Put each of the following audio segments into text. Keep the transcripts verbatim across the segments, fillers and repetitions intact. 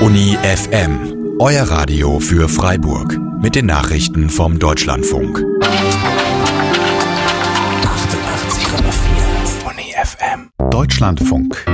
Uni F M, euer Radio für Freiburg. Mit den Nachrichten vom Deutschlandfunk. achtundachtzig Komma vier Uni F M. Deutschlandfunk.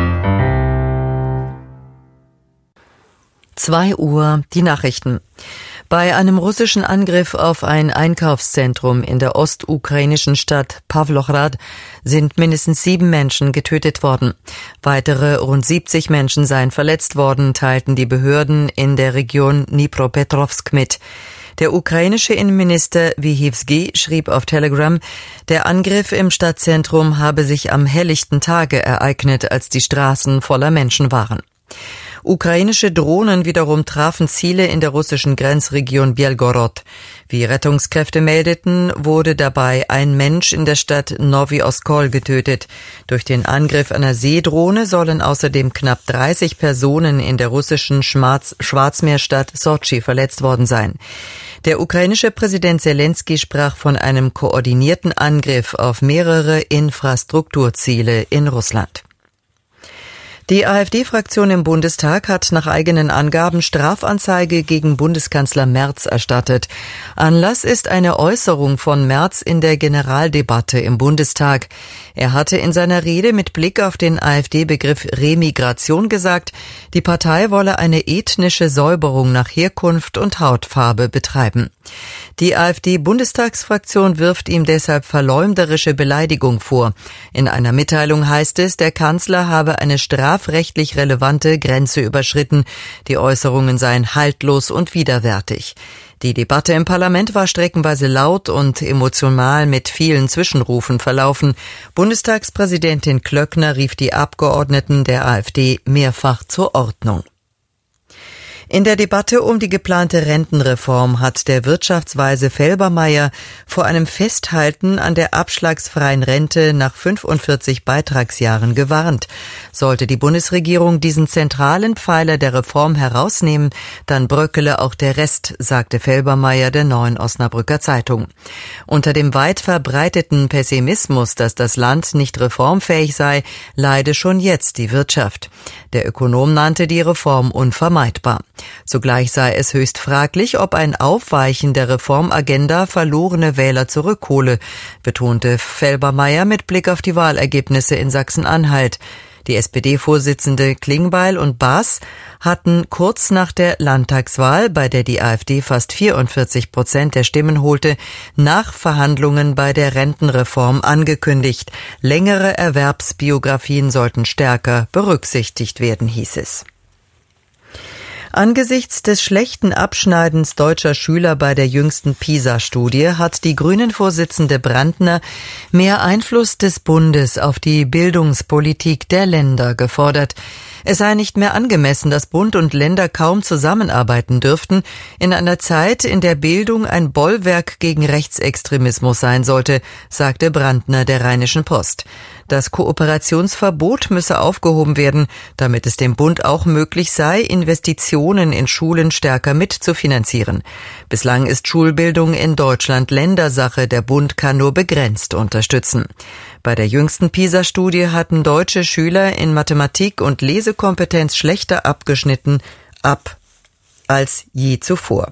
zwei Uhr, die Nachrichten. Bei einem russischen Angriff auf ein Einkaufszentrum in der ostukrainischen Stadt Pawlograd sind mindestens sieben Menschen getötet worden. Weitere rund siebzig Menschen seien verletzt worden, teilten die Behörden in der Region Dnipropetrovsk mit. Der ukrainische Innenminister Wychivsky schrieb auf Telegram, der Angriff im Stadtzentrum habe sich am helllichten Tage ereignet, als die Straßen voller Menschen waren. Ukrainische Drohnen wiederum trafen Ziele in der russischen Grenzregion Belgorod. Wie Rettungskräfte meldeten, wurde dabei ein Mensch in der Stadt Nowy Oskol getötet. Durch den Angriff einer Seedrohne sollen außerdem knapp dreißig Personen in der russischen Schwarz- Schwarzmeerstadt Sotschi verletzt worden sein. Der ukrainische Präsident Selensky sprach von einem koordinierten Angriff auf mehrere Infrastrukturziele in Russland. Die AfD-Fraktion im Bundestag hat nach eigenen Angaben Strafanzeige gegen Bundeskanzler Merz erstattet. Anlass ist eine Äußerung von Merz in der Generaldebatte im Bundestag. Er hatte in seiner Rede mit Blick auf den AfD-Begriff Remigration gesagt, die Partei wolle eine ethnische Säuberung nach Herkunft und Hautfarbe betreiben. Die AfD-Bundestagsfraktion wirft ihm deshalb verleumderische Beleidigung vor. In einer Mitteilung heißt es, der Kanzler habe eine strafrechtlich relevante Grenze überschritten. Die Äußerungen seien haltlos und widerwärtig. Die Debatte im Parlament war streckenweise laut und emotional mit vielen Zwischenrufen verlaufen. Bundestagspräsidentin Klöckner rief die Abgeordneten der AfD mehrfach zur Ordnung. In der Debatte um die geplante Rentenreform hat der Wirtschaftsweise Felbermayr vor einem Festhalten an der abschlagsfreien Rente nach fünfundvierzig Beitragsjahren gewarnt. Sollte die Bundesregierung diesen zentralen Pfeiler der Reform herausnehmen, dann bröckele auch der Rest, sagte Felbermayr der Neuen Osnabrücker Zeitung. Unter dem weit verbreiteten Pessimismus, dass das Land nicht reformfähig sei, leide schon jetzt die Wirtschaft. Der Ökonom nannte die Reform unvermeidbar. Zugleich sei es höchst fraglich, ob ein Aufweichen der Reformagenda verlorene Wähler zurückhole, betonte Felbermayr mit Blick auf die Wahlergebnisse in Sachsen-Anhalt. Die S P D-Vorsitzende Klingbeil und Baas hatten kurz nach der Landtagswahl, bei der die AfD fast vierundvierzig Prozent der Stimmen holte, nach Verhandlungen bei der Rentenreform angekündigt. Längere Erwerbsbiografien sollten stärker berücksichtigt werden, hieß es. Angesichts des schlechten Abschneidens deutscher Schüler bei der jüngsten PISA-Studie hat die Grünen-Vorsitzende Brandner mehr Einfluss des Bundes auf die Bildungspolitik der Länder gefordert. Es sei nicht mehr angemessen, dass Bund und Länder kaum zusammenarbeiten dürften, in einer Zeit, in der Bildung ein Bollwerk gegen Rechtsextremismus sein sollte, sagte Brandner der Rheinischen Post. Das Kooperationsverbot müsse aufgehoben werden, damit es dem Bund auch möglich sei, Investitionen in Schulen stärker mitzufinanzieren. Bislang ist Schulbildung in Deutschland Ländersache, der Bund kann nur begrenzt unterstützen. Bei der jüngsten PISA-Studie hatten deutsche Schüler in Mathematik und Lesekompetenz schlechter abgeschnitten ab als je zuvor.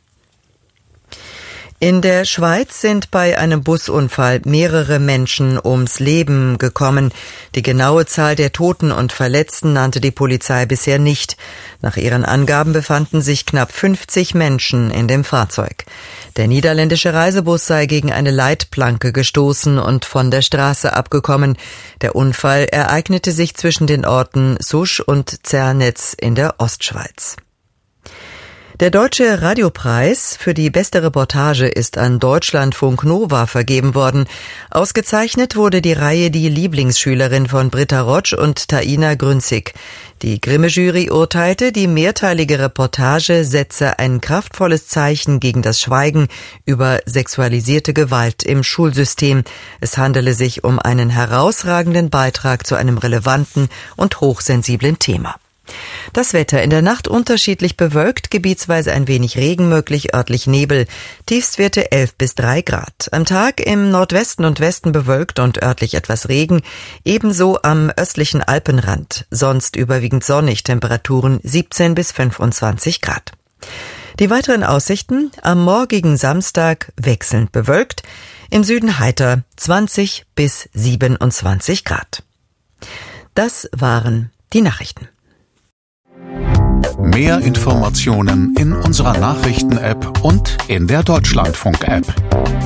In der Schweiz sind bei einem Busunfall mehrere Menschen ums Leben gekommen. Die genaue Zahl der Toten und Verletzten nannte die Polizei bisher nicht. Nach ihren Angaben befanden sich knapp fünfzig Menschen in dem Fahrzeug. Der niederländische Reisebus sei gegen eine Leitplanke gestoßen und von der Straße abgekommen. Der Unfall ereignete sich zwischen den Orten Susch und Zernitz in der Ostschweiz. Der Deutsche Radiopreis für die beste Reportage ist an Deutschlandfunk Nova vergeben worden. Ausgezeichnet wurde die Reihe Die Lieblingsschülerin von Britta Rotsch und Taina Grünzig. Die Grimme-Jury urteilte, die mehrteilige Reportage setze ein kraftvolles Zeichen gegen das Schweigen über sexualisierte Gewalt im Schulsystem. Es handele sich um einen herausragenden Beitrag zu einem relevanten und hochsensiblen Thema. Das Wetter: in der Nacht unterschiedlich bewölkt, gebietsweise ein wenig Regen möglich, örtlich Nebel. Tiefstwerte elf bis drei Grad. Am Tag im Nordwesten und Westen bewölkt und örtlich etwas Regen. Ebenso am östlichen Alpenrand. Sonst überwiegend sonnig, Temperaturen siebzehn bis fünfundzwanzig Grad. Die weiteren Aussichten: am morgigen Samstag wechselnd bewölkt. Im Süden heiter, zwanzig bis siebenundzwanzig Grad. Das waren die Nachrichten. Mehr Informationen in unserer Nachrichten-App und in der Deutschlandfunk-App.